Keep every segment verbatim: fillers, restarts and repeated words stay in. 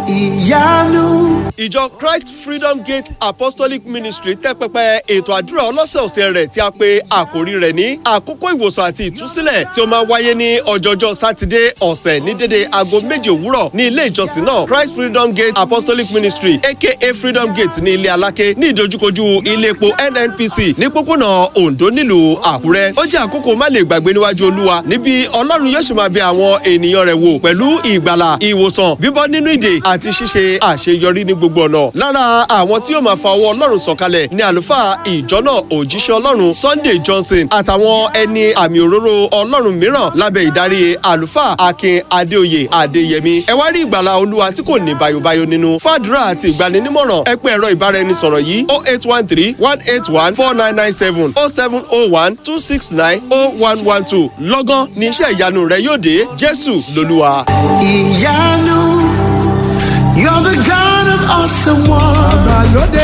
ìyanu. Ìjọ Christ Freedom Gate Apostolic Ministry tẹ́ pẹpẹ ètò àdúrà ọlọ́sẹ̀ọ̀sẹ̀ rẹ̀ tí a pè àkòrí rẹ̀ ní àkókò ìwòsàn àti ìtúsílẹ̀ tí ó máa wáyé ní ọjọ́jọ́ Sátidé ọ̀sẹ̀ ní dédé aago méje òwúrọ̀ ní ilé ìjọsìn náà Christ Freedom Gate Apostolic Ministry aka Freedom Gate ní ilé Aláké ní ìdojúkojú ilé epo N N P C ní pópónà Oǹdó nílùú Àkúrẹ́. Ó jẹ́ àkókò má lè gbàgbé níwájú Olúwa níbi Ọlọ́run yóò sì máa bẹ̀ àwọn ènìyàn rẹ̀ wò pẹ̀lú ìgbàlà, ìwòsàn, bíbọ́ nínú ìdè àti ṣíṣe àṣeyọrí ní gbogbo ọ̀nà. Lára àwọn tí yóò máa fa ọwọ́ Ọlọ́run sọ̀kalẹ̀ ní àlùfáà ìjọ náà òjíṣẹ́ Ọlọ́run Sunday Johnson àtàwọn ẹni àmì òróró Ọlọ́run mìíràn lábẹ́ ìdarí àlùfáà Akin Adéoyè Adéyẹmí. Ẹ wá rí ìgbàlà Olúwa tí kò ní bayobayo nínú. Fàdúrà àti ìgbaninímọ̀ràn ẹ pè ẹ̀rọ ìbáraẹnisọ̀rọ̀ yìí oh eight one three one eight one four nine nine seven oh seven oh one two six nine oh one one two. Lọ́gán ni iṣẹ́ ìyanu rẹ yóò dé. Jésù lolúwa. ìyanu. You're the God of awesome wonder. Àbálòdé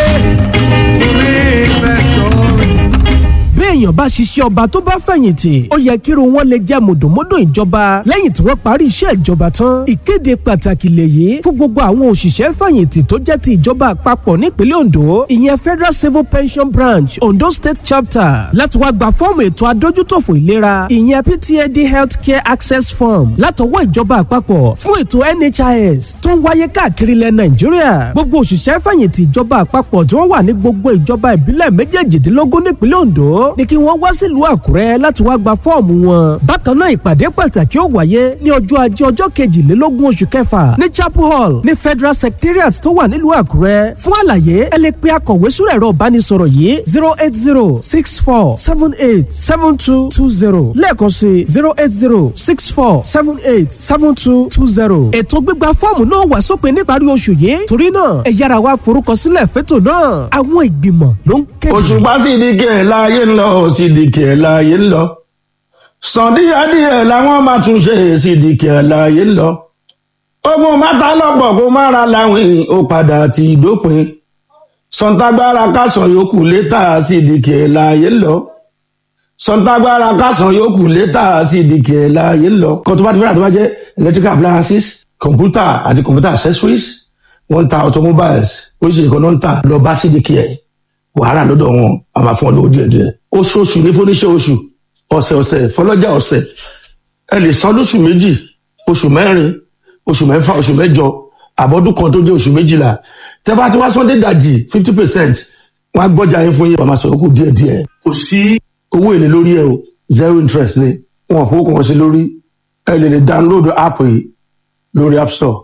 orí ìfẹ́ sọ̀rọ̀. Béèyàn bá ṣiṣẹ́ ọba tó bá fẹ̀yìntì ó yẹ kíru wọn lè jẹ́ mùdùnmúdùn ìjọba lẹ́yìn tí wọ́n parí iṣẹ́ ìjọba tán. Ìkéde pàtàkì lèyí fún gbogbo àwọn òṣìṣẹ́ fẹ̀yìntì tó jẹ́ ti ìjọba àpapọ̀ nípínlẹ̀ Ondo ìyẹn Federal Civil Pension Branch Ondo State Chapter láti wá gba fọ́ọ̀mù ètò adójútòfò ìlera ìyẹn P T A D Health Care Access Form látọwọ́ ìjọba àpapọ̀ fún ètò N H I S tó ń wáyé káàkiri ilẹ̀ Nàìjíríà. Gbogbo òṣìṣẹ́ fẹ̀yìntì ìjọba àpapọ̀ tí wọ́n wà ní gbogbo ìjọba ìbílẹ̀ méjèèjìdínlógún nípínlẹ̀ Ondo ní kí wọ́n wá sílùú Àkúrẹ́ láti wá gba fọ́ọ̀mù wọn. Bákan náà ìpàdé pàtàkì ó wáyé ní ọjọ́ ajé ọjọ́ kejìlélógún oṣù kẹfà ní Chapel Hall ní Federal Secretariat tó wà nílùú Àkúrẹ́. Fún àlàyé ẹ lè pe akọ̀wé sórí ẹ̀rọ ìbánisọ̀rọ̀ yìí zero eight zero six four seven eight seven two two zero lẹ́ẹ̀kan sí zero eight zero six four seven eight seven two two zero. Ètò gbígba fọ́ọ̀mù náà wà sópin níparí oṣù yìí torí náà ẹ yára wá forúkọsílẹ̀ fẹ́tò náà. Àwọn ìgbìmọ̀ ló ń kéde. Òṣùpá sì di kí ẹ̀ láàyè ń lọ sì di kí ẹ̀ láàyè ń lọ. Sàn díẹ̀díẹ̀ làwọn máa tún ṣe sì di kí ẹ̀ láàyè ń lọ. Ogun mátà lọ́pọ̀ kó má ra láwìn ó padà ti dópin. Sọ̀ǹtàgbára kásán yòókù létà sì di kí ẹ̀ láàyè ń lọ. Sọ̀ǹtàgbára kásán yòókù létà sì di kí ẹ̀ láàyè ń lọ. Kan tó bá ti fẹ́ràn tó bá jẹ́ electrical appliances, computer àti computer accessories, wọ́n ń ta automobiles, oríṣiríṣi kan náà ń tà lọ bá sí di kí ẹ̀. Wàhálà lọ́dọ̀ wọn a máa fún ọ lówó díẹ̀ díẹ̀. Oṣooṣù ní fúnníṣẹ́ oṣù, ọ̀sẹ̀ ọ̀sẹ̀ fọlọ́jà ọ̀sẹ̀. Ẹ lè san lóṣù méjì, oṣù mẹ́rin, oṣù mẹ́fà, oṣù mẹ́jọ, àbọ̀dún kan tó jẹ́ oṣù méjìlá. Tẹ́ bá ti wá sọ́ndé dàjì fifty percent, wọ́n á gbọ́jà yín fún yín, wọ́n máa sọ̀rọ̀ kù díẹ̀ díẹ̀. Kò sí owó èlé lórí ẹ̀ o, zero interest ni. Wọn ò fowó kan sí lórí. Ẹ lè lè download app yìí lórí App Store.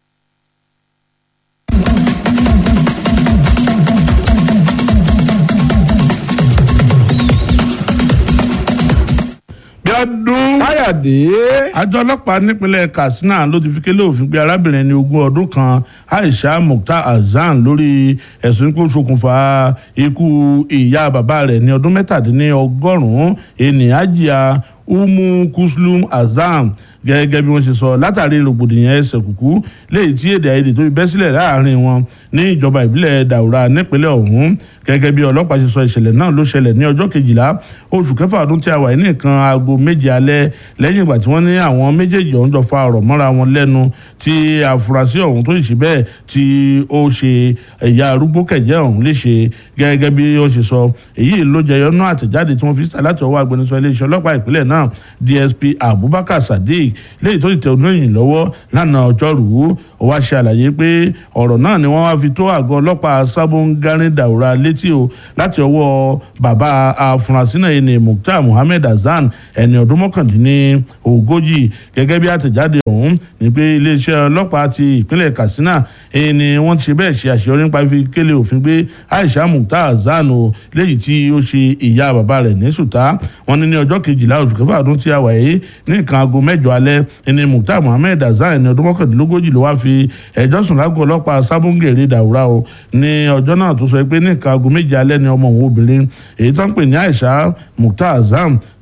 Ọdún Káyọ̀dé. Àjọ ọlọ́pàá nípínlẹ̀ Katsina ló ti fi kélé òfin gbé arábìnrin ẹni ogún ọdún kan Aisha Mukhtar Hasan lórí ẹ̀sùn kó ṣokùnfà ikú ìyá bàbá rẹ̀ ní ọdún mẹ́tàdínlọ́gọ́rùn-ún ènìyàn Hajiya Umu Kuslum Hasan gẹ́gẹ́ bí wọ́n ṣe sọ látàrí rògbòdìyàn ẹsẹ̀ kùkú léyìí tí èdè àìyedè tó fi bẹ́ sílẹ̀ láàrin wọn ní ìjọba ìbílẹ̀ Daura nípínlẹ̀ ọ̀hún. Gẹ́gẹ́ bí ọlọ́pàá ṣe sọ ìṣẹ̀lẹ̀ náà ló ṣẹlẹ̀ ní ọjọ́ kejìlá oṣù kẹfà ọdún tí a wà ní nǹkan aago méje alẹ́ lẹ́yìn ìgbà tí wọ́n ní àwọn méjèèjì ọ̀hún jọ fa ọ̀rọ̀ mọ́ra wọn lẹ́nu tí àfúrásì ọ̀hún tó ṣe bẹ́ẹ̀ tí ó ṣe ẹ̀yà arúgbó kẹ̀jẹ́ ọ̀hún léṣe. Gẹ́gẹ́ bí ó ṣe sọ èyí ló jẹyọ náà àtẹ̀jáde tí wọ́n fi síta láti ọwọ́ agbẹnusọ iléeṣẹ́ ọlọ́pàá ìpínlẹ̀ náà D S P Abubakar Sadiq léyìí tó ti tẹ oníròyìn lọ́wọ́ lánàá ọjọ́rùú. Ó wá ṣe àlàyé pé ọ̀rọ̀ náà ni wọ́n wá fi tó àgọ́ ọlọ́pàá Sabongari Daura létí o láti ọwọ́ bàbá afurasí náà ní Mukhtar Muhammed Hasan ẹni ọdún mọ́kàndínní ogójì. Gẹ́gẹ́ bí àtẹ̀jáde ọ̀hún ni pé iléeṣẹ́ ọlọ́pàá ti ìpínlẹ̀ Katsina ni wọ́n ti ṣe bẹ́ẹ̀ ṣe àṣeyọrí nípa fífi kélé òfin gbé Aisha Mukhtar Hasan o léyìí tí ó ṣe ìyá bàbá rẹ̀ ní sùtá. Wọ́n ní ní ọjọ́ kejìlá oṣù kẹfà ọdún tí a wà yìí ní nǹkan aago mẹ́jọ alẹ́ ẹni Mukhtar Muhammed Hasan ẹni ọdún mọ́kàndínlógójì ló wá fi ẹjọ́ sùn lágọ̀ọ́ ọlọ́pàá Sabongeri Daura o ní ọjọ́ náà tó sọ pé ní nǹkan aago méje alẹ́ ni ọmọ òun obìnrin èyí tó ń pè ní Aisha Mukhtar Hasan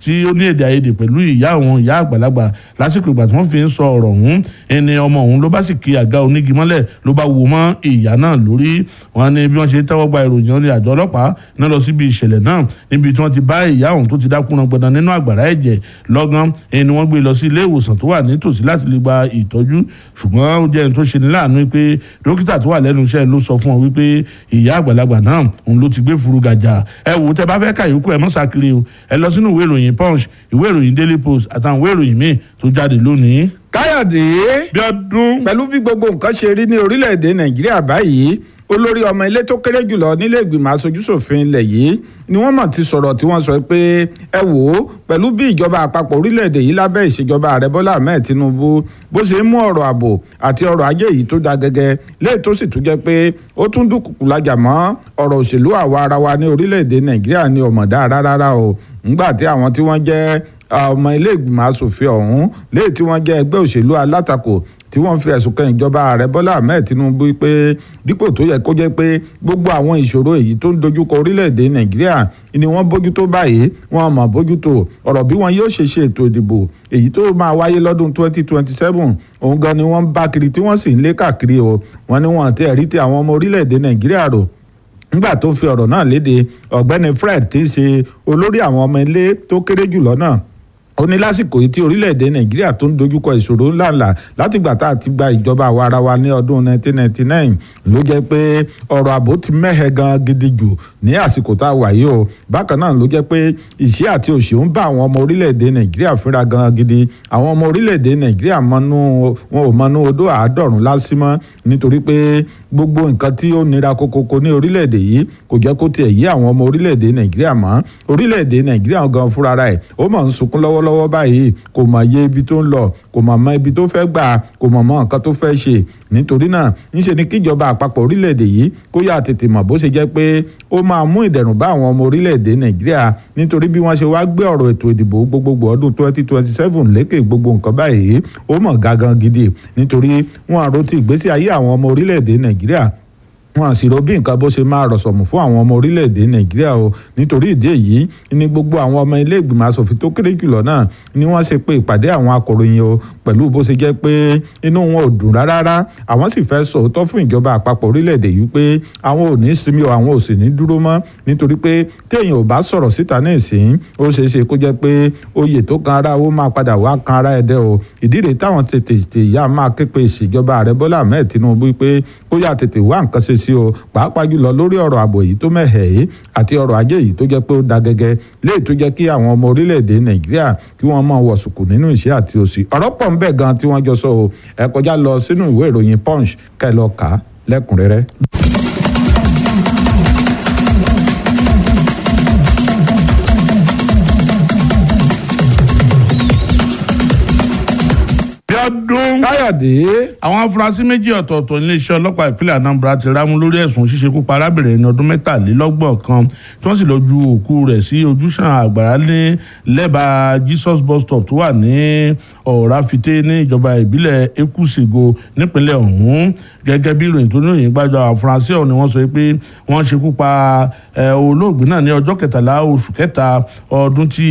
tí ó ní èdè àìyedè pẹ̀lú ìyá òun ìyá àgbàlagbà lásìkò ìgbà tí wọ́n fi ń sọ ọ̀rọ̀ ọ̀hún ẹni ọmọ òun ló bá sì kí àga onígi mọ́lẹ̀ ló bá wò mọ́ ìyá náà lórí. Wọ́n ní bí wọ́n ṣe tẹ́wọ́ gba ìròyìn ní àjọ ọlọ́pàá náà lọ síbi ìṣẹ̀lẹ̀ náà níbi tí wọ́n ti bá ìyá òun tó ti dákúnra gbọdọ̀ nínú àgbàrá ẹ̀jẹ̀ lọ́gán ẹni wọ́n gbé lọ sí ilé ìwòsàn tó wà nítòsí láti lè gba ìtọ́jú ṣùgbọ́n ó jẹ́ ẹni tó ṣe ní láàánú pé dókítà tó wà lẹ́nu iṣẹ́ ló sọ fún ọ wípé ìyá àgbàlagbà náà òun ló ti gbé furu gàjà. ẹ wò ó tẹ bá fẹ́ ka yòókù ẹ mọ́ sàkiri o ẹ lọ sínú ìwé ìròyìn Punch ìwé ìròyìn Daily Post àtàwọn ìwé ìròyìn míì tó jáde lónìí. Káyọ̀dé Bíọ́dún. pẹ̀lú bí gbogbo nǹkan ṣe rí ní orílẹ̀-èdè Nàìjíríà báyìí olórí ọmọ ilé tó kéré jùlọ nílé ìgbìmọ̀ aṣojúṣòfin ilẹ̀ yìí ni wọ́n mọ̀ ti sọ̀rọ̀ tí wọ́n sọ pé ẹ wò ó pẹ̀lú bí ìjọba àpapọ̀ orílẹ̀-èdè yìí lábẹ́ ìṣèjọba ààrẹ Bọ́lá Ahmed Tinubu bó ṣe ń mú ọ̀rọ̀ ààbò àti ọrọ̀ ajé yìí tó da gẹ́gẹ́ léè tó sì tún jẹ́ pé ó tún dúnkùkù lájà mọ́ ọ̀rọ̀ òṣèlú àwa ara wa ní orílẹ̀-èdè Nàìjíríà ní ọ̀mọ̀dá rárá o ńgbà tí àwọn tí wọ́n jẹ́ ọmọ ilé ìgbìmọ̀ asòfin ọ̀hún léè tí wọ́n jẹ́ ẹgbẹ́ òṣèlú alátakò tí wọ́n fi ẹ̀sùn kan ìjọba ààrẹ Bọ́lá Ahmed Tinubu pé dípò tó yẹ kó jẹ́ pé gbogbo àwọn ìṣòro èyí tó ń dojúkọ orílẹ̀-èdè Nàìjíríà ni wọ́n bójútó báyìí wọ́n mọ̀ bójútó ọ̀rọ̀ bí wọn yóò ṣe ṣe ètò ìdìbò èyí tó máa wáyé lọ́dún twenty twenty seven òun gan ni wọ́n ń bá kiri tí wọ́n sì ń lé káàkiri o wọ́n ní wọn àti ẹ̀rí ti àwọn ọmọ orílẹ̀-èdè Nàìjíríà rò nígbà tó fi ọ̀rọ̀ náà léde ọ̀gbẹ́ni Fred tí í ṣe olórí àwọn ọmọ ilé tó kéré jùlọ náà ó ní lásìkò yìí tí orílẹ̀-èdè Nàìjíríà tó ń dojúkọ ìṣòro ńláńlá látìgbà tá a ti gba ìjọba àwa ara wa ní ọdún nineteen ninety nine ló jẹ́ pé ọ̀rọ̀ ààbò ti mẹ́hẹ gan gidi jù ní àsìkò tá a wà yìí o bákan náà ló jẹ́ pé ìṣẹ́ àti òṣì ń bá àwọn ọmọ orílẹ̀-èdè Nàìjíríà fínra gan gidi àwọn ọmọ orílẹ̀-èdè Nàìjíríà mọ́nú wọn ò mọ́nú odò àádọ́rùn lásìmọ́ nítorí pé gbogbo nǹkan tí ó nira kókókó ní orílẹ̀-èdè yìí kò jẹ́ kó tiẹ̀ yí àwọn ọmọ orílẹ̀-èdè Nàìjíríà mọ́ orílẹ̀-èdè Nàìjíríà gan fúnra rẹ̀ ó mọ̀ ń sunkún lọ́wọ́lọ́wọ́ báyìí kò mọ̀ yé ibi tó ń lọ kò mọ̀ mọ̀ ibi tó fẹ́ gbà kò mọ̀ mọ̀ nǹkan tó fẹ́ ṣe nítorí náà níṣe ni kíjọba àpapọ̀ orílẹ̀-èdè yìí kó yà tètè mọ̀ bó ṣe jẹ́ pé ó máa mú ìdẹ̀rùn bá àwọn ọmọ orílẹ̀-èdè Nàìjíríà nítorí bí wọ́n ṣe wá gbé ọ̀rọ̀ ètò ìdìbò gbogbogbò ọdún twenty twenty seven lékè gbogbo nǹkan báyìí ó mọ̀ gangan gidi nítorí wọn àròtí ìgbésí ayé àwọn ọmọ orílẹ̀-èdè Nàìjíríà wọn sì rò bí nǹkan bó ṣe máa rọ̀sọ̀mù fún àwọn ọmọ orílẹ̀-èdè Nàìjíríà o nítorí ìdí èyí ni gbogbo àwọn ọmọ ilé ìgbìmọ̀ asòfin tó kéré jùlọ náà ni wọ́n ṣe pé ìpàdé àwọn akọ̀ròyìn o pẹ̀lú bó ṣe jẹ́ pé inú wọn ò dùn rárá àwọn sì fẹ́ sòótọ́ fún ìjọba àpapọ̀ orílẹ̀-èdè yìí pé àwọn ò ní sinmi o àwọn ò sì ní dúró mọ́ nítorí pé téèyàn ò bá sọ̀rọ̀ síta ní ìsín ó ṣeé ṣe kó jẹ́ pé oyè tó kan ara ó máa padà wá kan ara ẹ̀dẹ́ o ìdí rèé táwọn tètè tètè yá máa ké pe ìṣèjọba ààrẹ Bọ́lá Ahmed Tinubu pé ó yà tètè wá nǹkan ṣe sí o pàápàá jùlọ lórí ọ̀rọ̀ ààbò yìí tó mẹ́hẹ̀ yìí àti ọrọ̀ ajé yìí tó jẹ́ pé ó da gẹ́gẹ́ léyìí tó jẹ́ kí àwọn ọmọ orílẹ̀-èdè Nàìjíríà kí wọ́n máa wọ̀ sùkù nínú ìṣẹ́ àti òṣì ọ̀rọ̀ pọ̀ ń bẹ gan tí wọ́n jọ sọ o ẹ kọjá lọ sínú ìwé ìròyìn Punch kẹ́ ẹ lọ kà á lẹ́kùnrẹ́rẹ́. Bíọ́dún. Káyọ̀dé. àwọn afurasí méjì ọ̀tọ̀ọ̀tọ̀ iléeṣẹ́ ọlọ́pàá ìpínlẹ̀ Anambra ti rámú lórí ẹ̀sùn ṣíṣekú pa arábìnrin ẹni ọdún mẹ́tàlélọ́gbọ̀n kan tí wọ́n sì lọ ju òkú rẹ̀ sí ojúṣàn àgbàrá ní lẹ́bàá Jesus bus stop tó wà ní Ọ̀ràfité ní ìjọba ìbílẹ̀ Ekusego nípínlẹ̀ ọ̀hún gẹ́gẹ́ bí ìròyìn tó ní òyìn gbájọ afurasí ọ̀hún ni wọ́n sọ pé wọ́n ṣekú pa olóògbé náà ní ọjọ́ kẹtàlá oṣù kẹta ọdún tí